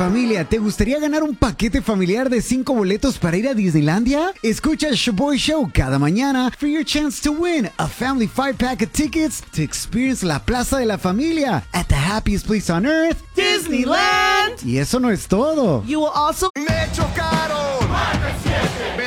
Familia, ¿te gustaría ganar un paquete familiar de 5 boletos para ir a Disneylandia? Escucha el Shoboy Show cada mañana for your chance to win a family 5-pack of tickets to experience la Plaza de la Familia at the happiest place on earth, Disneyland. Y eso no es todo. You will also... Me chocaron.